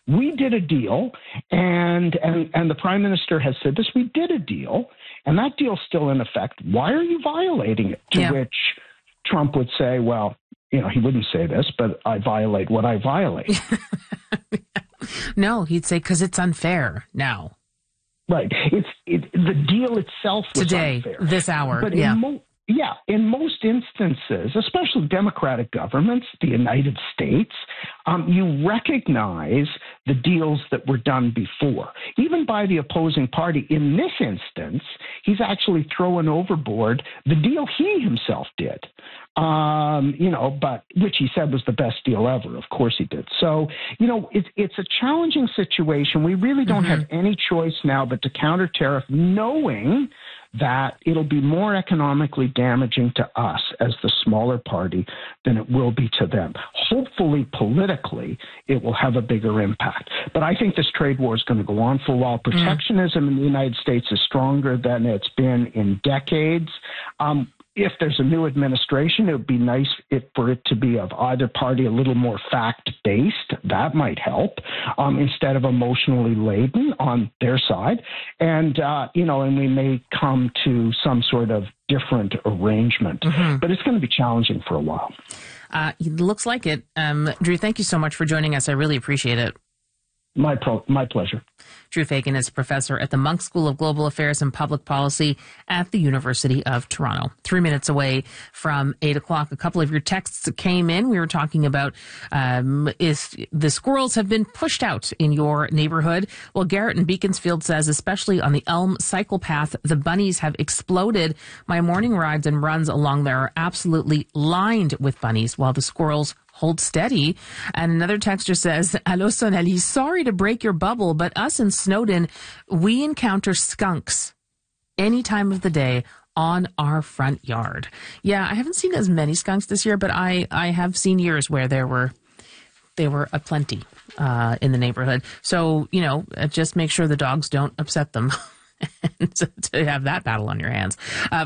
we did a deal, and the prime minister has said this, we did a deal, and that deal's still in effect. Why are you violating it? To which Trump would say, well, he wouldn't say this, but I violate what I violate. No, he'd say, because it's unfair now. Right. The deal itself was today, unfair. This hour. But in most instances, especially democratic governments, the United States, you recognize the deals that were done before, even by the opposing party. In this instance, he's actually throwing overboard the deal he himself did, but which he said was the best deal ever. Of course he did. So, it's a challenging situation. We really don't have any choice now but to counter tariff, knowing that it'll be more economically damaging to us as the smaller party than it will be to them. Hopefully, politically, it will have a bigger impact. But I think this trade war is going to go on for a while. Protectionism in the United States is stronger than it's been in decades. If there's a new administration, it would be nice for it to be of either party a little more fact-based. That might help, instead of emotionally laden on their side. And, and we may come to some sort of different arrangement. But it's going to be challenging for a while. It looks like it. Drew, thank you so much for joining us. I really appreciate it. My pleasure. Drew Fagan is professor at the Munk School of Global Affairs and Public Policy at the University of Toronto. 3 minutes away from 8 o'clock. A couple of your texts came in. We were talking about if the squirrels have been pushed out in your neighborhood. Well, Garrett in Beaconsfield says, especially on the Elm cycle path, the bunnies have exploded. My morning rides and runs along there are absolutely lined with bunnies, while the squirrels hold steady. And another texter says, Allo Sonali, sorry to break your bubble, but us in Snowdon, we encounter skunks any time of the day on our front yard. Yeah, I haven't seen as many skunks this year, but I have seen years where there were aplenty in the neighborhood. So, just make sure the dogs don't upset them. to have that battle on your hands.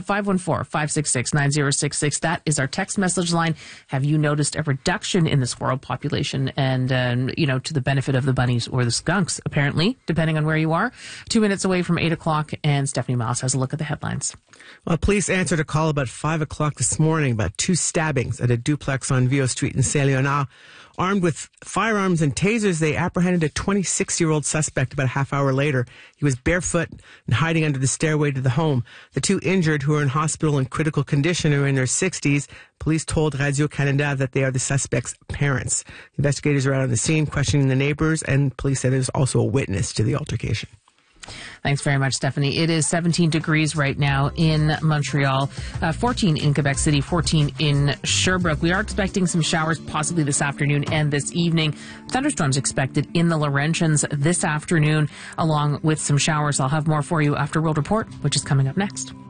514-566-9066. That is our text message line. Have you noticed a reduction in the squirrel population and, to the benefit of the bunnies or the skunks, apparently, depending on where you are? 2 minutes away from 8 o'clock, and Stephanie Miles has a look at the headlines. Well, police answered a call about 5 o'clock this morning about 2 stabbings at a duplex on Vieux Street in Saint-Léonard. Armed with firearms and tasers, they apprehended a 26-year-old suspect about a half hour later. He was barefoot and hiding under the stairway to the home. The 2 injured, who are in hospital in critical condition, are in their 60s. Police told Radio-Canada that they are the suspect's parents. Investigators are out on the scene questioning the neighbors, and police said there's also a witness to the altercation. Thanks very much, Stephanie. It is 17 degrees right now in Montreal, 14 in Quebec City, 14 in Sherbrooke. We are expecting some showers possibly this afternoon and this evening. Thunderstorms expected in the Laurentians this afternoon, along with some showers. I'll have more for you after World Report, which is coming up next.